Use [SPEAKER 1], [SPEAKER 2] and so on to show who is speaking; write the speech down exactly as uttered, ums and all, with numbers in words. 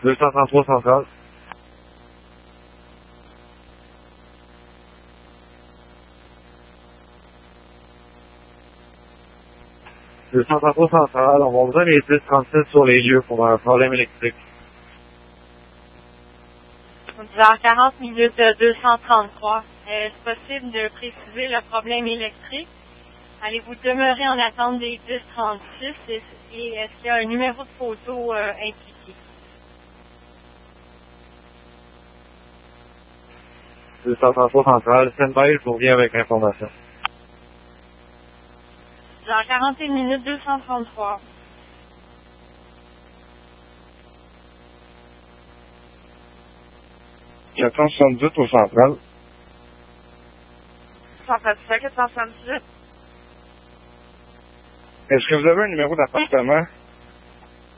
[SPEAKER 1] deux cent trente-trois centrale. deux cent trente-trois centrale, on va besoin des dix trente-six sur les lieux pour un problème électrique.
[SPEAKER 2] Vers quarante minutes de deux cent trente-trois. Est-ce possible de préciser le problème électrique? Allez-vous demeurer en attente des dix trente-six et, et est-ce qu'il y a un numéro de photo euh, impliqué?
[SPEAKER 1] deux cent trente-trois centrale, stand-by, je vous reviens avec l'information.
[SPEAKER 2] Dans quarante et une minutes deux cent trente-trois.
[SPEAKER 1] quatre cent soixante-dix au central.
[SPEAKER 2] cent trente-sept, quatre cent soixante-dix.
[SPEAKER 1] Est-ce que vous avez un numéro d'appartement?